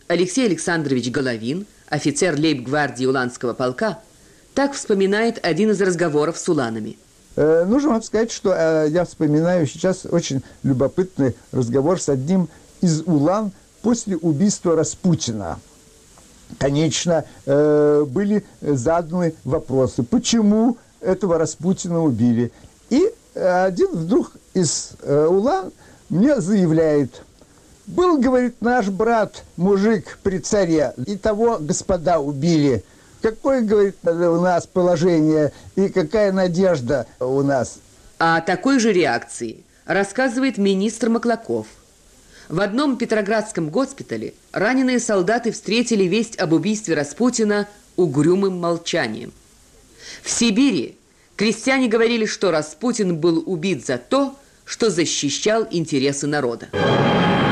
Алексей Александрович Головин, офицер лейб-гвардии Уланского полка, так вспоминает один из разговоров с уланами. Нужно вам сказать, что я вспоминаю сейчас очень любопытный разговор с одним из улан после убийства Распутина. Конечно, были заданы вопросы, почему этого Распутина убили. И один вдруг из улан мне заявляет: был, говорит, наш брат, мужик при царе, и того господа убили. Какое, говорит, у нас положение и какая надежда у нас? О такой же реакции рассказывает министр Маклаков. В одном петроградском госпитале раненые солдаты встретили весть об убийстве Распутина угрюмым молчанием. В Сибири крестьяне говорили, что Распутин был убит за то, что защищал интересы народа.